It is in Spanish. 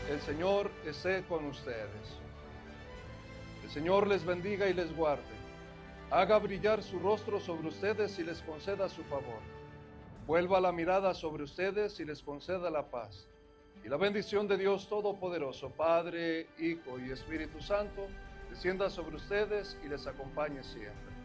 El Señor esté con ustedes. El Señor les bendiga y les guarde. Haga brillar su rostro sobre ustedes y les conceda su favor. Vuelva la mirada sobre ustedes y les conceda la paz. Y la bendición de Dios Todopoderoso, Padre, Hijo y Espíritu Santo, descienda sobre ustedes y les acompañe siempre.